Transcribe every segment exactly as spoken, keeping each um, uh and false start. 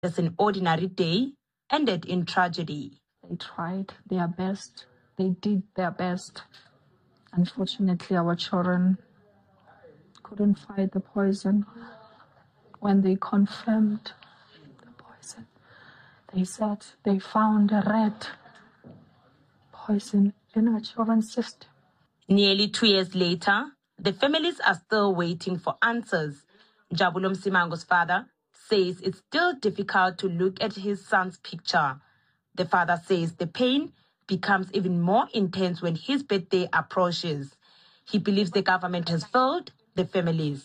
As an ordinary day ended in tragedy. They tried their best. They did their best. Unfortunately, our children couldn't fight the poison. When they confirmed the poison, they said they found a red poison in our children's system. Nearly two years later, the families are still waiting for answers. Jabulo Msimango's father says it's still difficult to look at his son's picture. The father says the pain becomes even more intense when his birthday approaches. He believes the government has failed the families.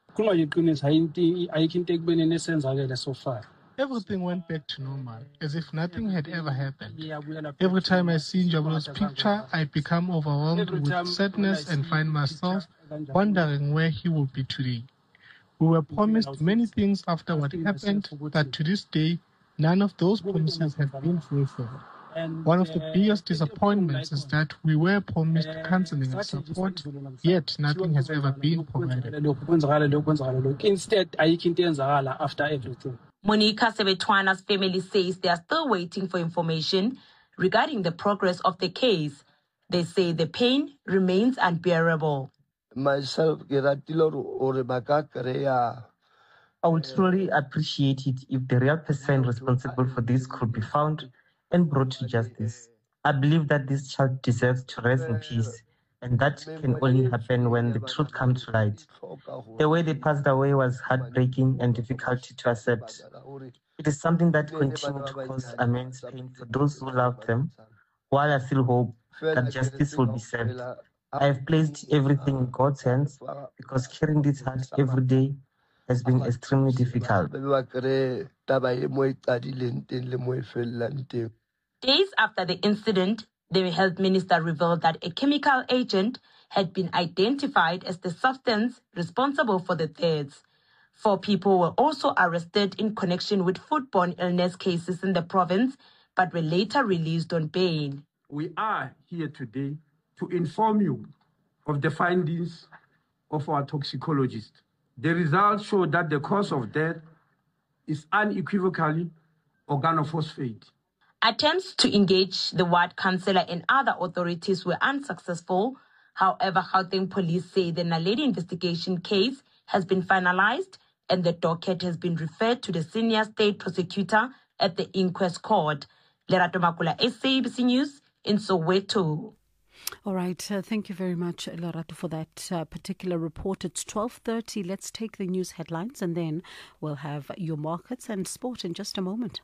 Everything went back to normal, as if nothing had ever happened. Every time I see Njabulo's picture, I become overwhelmed with sadness and find myself wondering where he will be today. We were promised many things after what happened, but to this day, none of those promises have been fulfilled. One of the biggest disappointments is that we were promised counseling and support, yet nothing has ever been provided. Instead, after everything. Monica Sebetwana's family says they are still waiting for information regarding the progress of the case. They say the pain remains unbearable. Myself, I would truly appreciate it if the real person responsible for this could be found and brought to justice. I believe that this child deserves to rest in peace, and that can only happen when the truth comes to light. The way they passed away was heartbreaking and difficult to accept. It is something that continues to cause immense pain for those who loved them, while I still hope that justice will be served. I have placed everything in God's hands because carrying this heart every day has been extremely difficult. Days after the incident, the health minister revealed that a chemical agent had been identified as the substance responsible for the deaths. Four people were also arrested in connection with foodborne illness cases in the province, but were later released on bail. We are here today to inform you of the findings of our toxicologist. The results show that the cause of death is unequivocally organophosphate. Attempts to engage the ward councillor and other authorities were unsuccessful. However, Gauteng police say the Naledi investigation case has been finalized and the docket has been referred to the senior state prosecutor at the inquest court. Lerato Makula, S A B C News in Soweto. All right. Uh, thank you very much, Lerato, for that uh, particular report. It's twelve thirty. Let's take the news headlines and then we'll have your markets and sport in just a moment.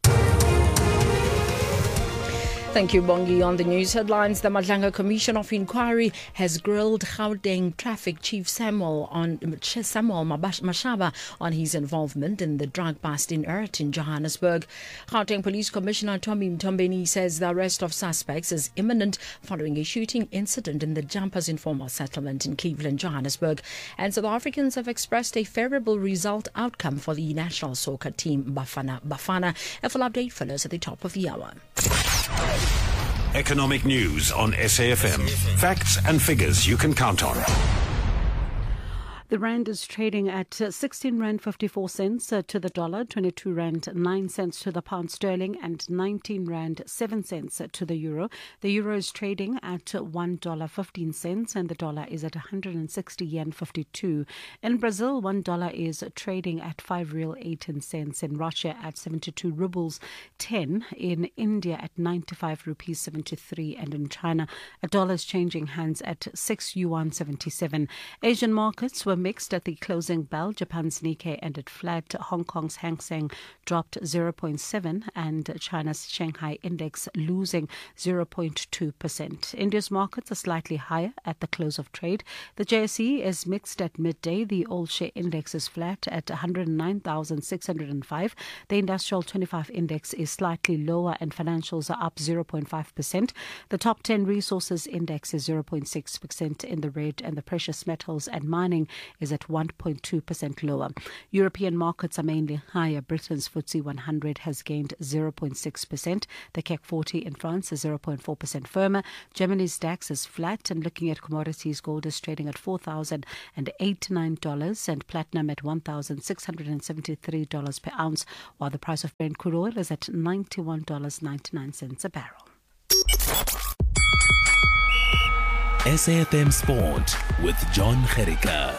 Thank you, Bongi. On the news headlines, the Madlanga Commission of Inquiry has grilled Gauteng Traffic Chief Samuel on Samuel Mashaba on his involvement in the drug bust in Urt in Johannesburg. Gauteng Police Commissioner Tommy Mtombeni says the arrest of suspects is imminent following a shooting incident in the Jumpers informal settlement in Cleveland, Johannesburg. And South Africans have expressed a favourable result outcome for the national soccer team Bafana Bafana. A full update follows at the top of the hour. Economic news on S A F M. Facts and figures you can count on. The rand is trading at uh, sixteen rand fifty-four cents uh, to the dollar, twenty-two rand nine cents to the pound sterling, and nineteen rand seven cents uh, to the euro. The euro is trading at uh, one dollar fifteen cents, and the dollar is at one hundred sixty yen fifty-two. In Brazil, one dollar is trading at five real eighteen cents. In Russia, at seventy-two rubles ten. In India, at ninety-five rupees seventy-three, and in China, a dollar is changing hands at six yuan seventy-seven. Asian markets were mixed at the closing bell. Japan's Nikkei ended flat. Hong Kong's Hang Seng dropped zero point seven and China's Shanghai Index losing zero point two percent. India's markets are slightly higher at the close of trade. The J S E is mixed at midday. The all-share index is flat at one hundred nine thousand six hundred five. The industrial twenty-five index is slightly lower and financials are up zero point five percent. The top ten resources index is zero point six percent in the red, and the precious metals and mining is at one point two percent lower. European markets are mainly higher. Britain's F T S E one hundred has gained zero point six percent. The C A C forty in France is zero point four percent firmer. Germany's DAX is flat, and looking at commodities, gold is trading at four thousand eighty-nine dollars and platinum at one thousand six hundred seventy-three dollars per ounce, while the price of Brent crude oil is at ninety-one dollars and ninety-nine cents a barrel. S A F M Sport with John Gericka.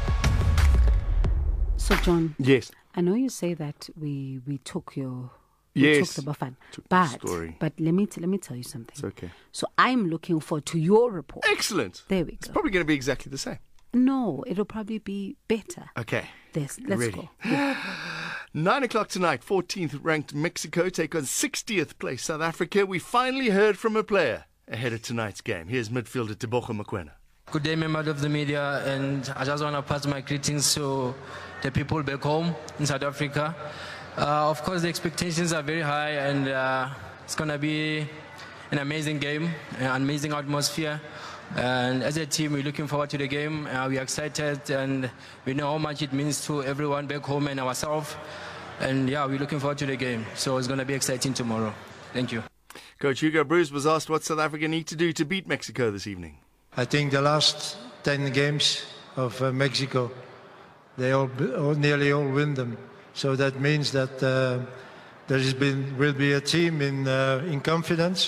So, John. Yes. I know you say that we we took your we yes. took the Bafana, Took but the story. but let me t- let me tell you something. It's okay. So I'm looking forward to your report. Excellent. There we It's go. probably going to be exactly the same. No, it'll probably be better. Okay. Yes, let's Ready. go. Yeah. Nine o'clock tonight, fourteenth ranked Mexico take on sixtieth place South Africa. We finally heard from a player ahead of tonight's game. Here's midfielder Tebogo Mokoena. Good day, members of the media, and I just want to pass my greetings to the people back home in South Africa. Uh, of course, the expectations are very high, and uh, it's going to be an amazing game, an amazing atmosphere. And as a team, we're looking forward to the game. Uh, we're excited, and we know how much it means to everyone back home and ourselves. And yeah, we're looking forward to the game. So it's going to be exciting tomorrow. Thank you. Coach Hugo Bruce was asked what South Africa need to do to beat Mexico this evening. I think the last ten games of uh, Mexico, they all, all nearly all win them. So that means that uh, there has been will be a team in uh, in confidence.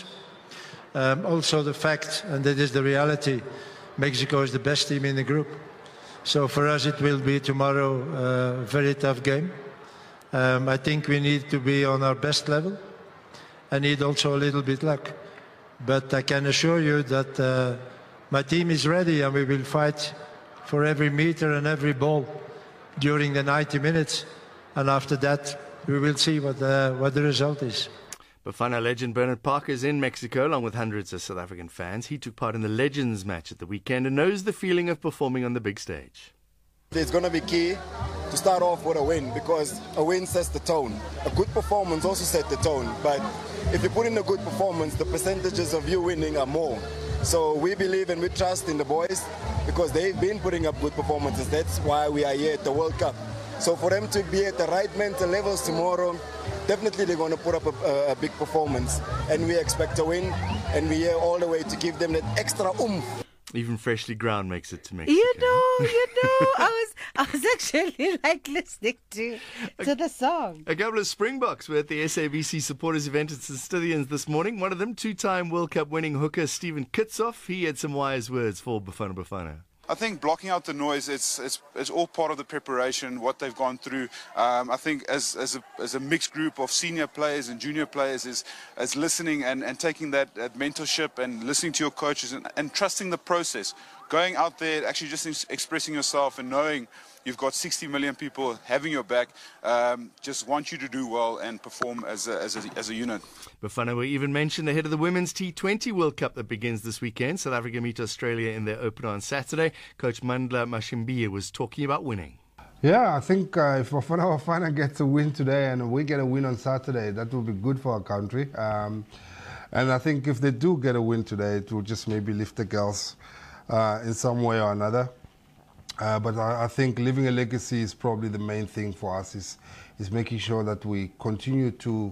Um, also the fact, and that is the reality, Mexico is the best team in the group. So for us it will be tomorrow uh, a very tough game. Um, I think we need to be on our best level. I need also a little bit luck. But I can assure you that uh, my team is ready, and we will fight for every meter and every ball during the ninety minutes. And after that, we will see what, uh, what the result is. Bafana legend Bernard Parker is in Mexico along with hundreds of South African fans. He took part in the Legends match at the weekend and knows the feeling of performing on the big stage. It's going to be key to start off with a win, because a win sets the tone. A good performance also sets the tone, but if you put in a good performance, the percentages of you winning are more. So we believe and we trust in the boys because they've been putting up good performances. That's why we are here at the World Cup. So for them to be at the right mental levels tomorrow, definitely they're going to put up a, a big performance. And we expect a win, and we're here all the way to give them that extra oomph. Even freshly ground makes it to Mexico. You know, you know, I was I was actually like listening to to the song. A couple of Springboks were at the S A B C supporters event at St Stithians this morning. One of them, two-time World Cup winning hooker Steven Kitshoff. He had some wise words for Bafana Bafana. I think blocking out the noise, it's it's it's all part of the preparation, what they've gone through. Um, I think as as a, as a mixed group of senior players and junior players is, is listening and, and taking that, that mentorship and listening to your coaches and, and trusting the process. Going out there, actually just ex- expressing yourself and knowing you've got sixty million people having your back, um, just want you to do well and perform as a, as a, as a unit. Bafana were even mentioned ahead of the Women's T twenty World Cup that begins this weekend. South Africa meet Australia in their opener on Saturday. Coach Mandla Mashimbie was talking about winning. Yeah, I think uh, if Bafana Bafana gets a win today and we get a win on Saturday, that will be good for our country. Um, and I think if they do get a win today, it will just maybe lift the girls uh, in some way or another. Uh, but I, I think leaving a legacy is probably the main thing for us, is, is making sure that we continue to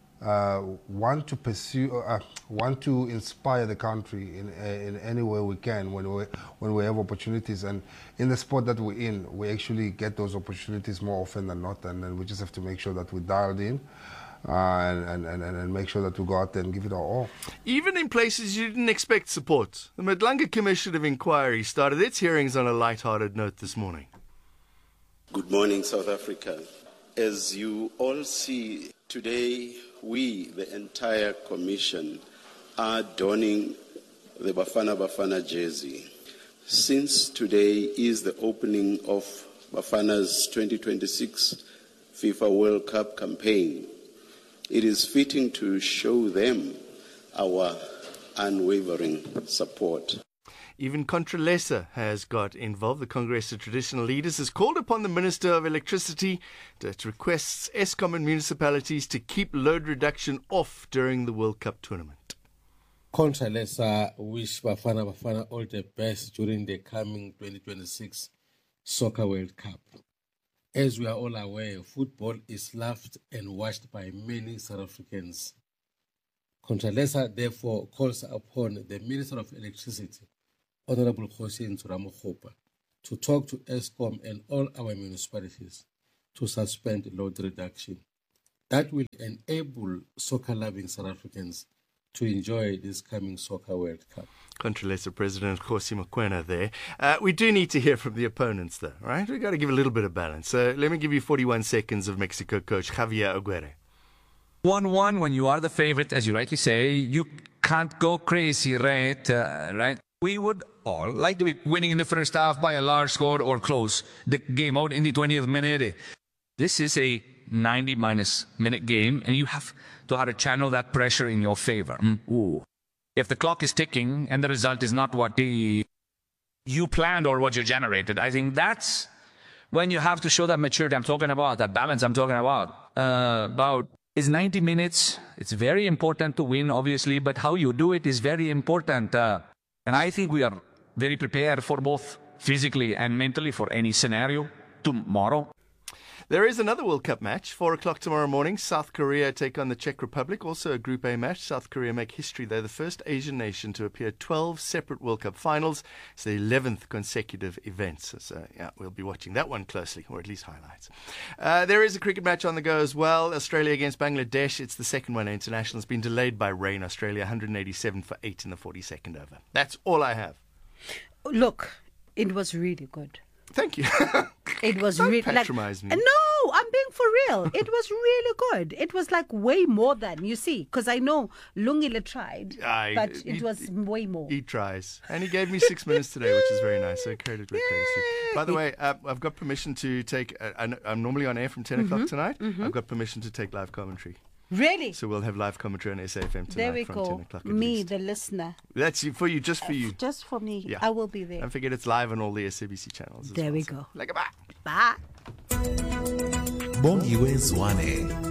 uh, want to pursue, uh, want to inspire the country in in any way we can when we when we have opportunities. And in the sport that we're in, we actually get those opportunities more often than not, and then we just have to make sure that we're dialed in. Uh, and, and, and, and make sure that we go out there and give it our all. Even in places you didn't expect support, the Madlanga Commission of Inquiry started its hearings on a light-hearted note this morning. Good morning, South Africa. As you all see, today we, the entire Commission, are donning the Bafana Bafana jersey. Since today is the opening of Bafana's twenty twenty-six FIFA World Cup campaign, it is fitting to show them our unwavering support. Even Contralesa has got involved. The Congress of Traditional Leaders has called upon the Minister of Electricity that requests Eskom and municipalities to keep load reduction off during the World Cup tournament. Contralesa wish Bafana Bafana all the best during the coming twenty twenty-six Soccer World Cup. As we are all aware, football is loved and watched by many South Africans. Contralesa therefore calls upon the Minister of Electricity, Honorable Hossein Tsuramokgopa, to talk to Eskom and all our municipalities to suspend load reduction. That will enable soccer-loving South Africans to enjoy this coming Soccer World Cup. Contralesa President Kgosi Mokoena there. Uh, we do need to hear from the opponents, though, right? We've got to give a little bit of balance. So let me give you forty-one seconds of Mexico coach Javier Aguirre. one one, when you are the favorite, as you rightly say, you can't go crazy, right? Uh, right? We would all like to be winning in the first half by a large score or close the game out in the twentieth minute. This is a ninety minus minute game, and you have to how to channel that pressure in your favor. Mm. Ooh. If the clock is ticking and the result is not what the, you planned or what you generated, I think that's when you have to show that maturity I'm talking about, that balance I'm talking about. Uh, about is ninety minutes. It's very important to win, obviously, but how you do it is very important. Uh, and I think we are very prepared for both physically and mentally for any scenario tomorrow. There is another World Cup match, four o'clock tomorrow morning. South Korea take on the Czech Republic, also a Group A match. South Korea make history. They're the first Asian nation to appear twelve separate World Cup finals. It's the eleventh consecutive event. So, so yeah, we'll be watching that one closely, or at least highlights. Uh, there is a cricket match on the go as well. Australia against Bangladesh. It's the second one international. It's been delayed by rain. Australia one hundred eighty-seven for eight in the forty-second over. That's all I have. Look, it was really good. Thank you. It was Don't really patronize like, me. No, I'm being for real. It was really good. It was like way more than, you see, because I know Lungile tried, I, but he, it was way more. He tries. And he gave me six minutes today, which is very nice. So credit where credit is due. By the way, uh, I've got permission to take, uh, I'm normally on air from ten o'clock Mhm, tonight. mhm. I've got permission to take live commentary. Really? So we'll have live commentary on S A F M tonight There we from go. ten o'clock at Me, least. the listener. That's you, for you, just for you. Just for me. Yeah. I will be there. Don't forget it's live on all the S A B C channels. as There well. we So, go. Like a bye. Bye. Bongiwe Zwane.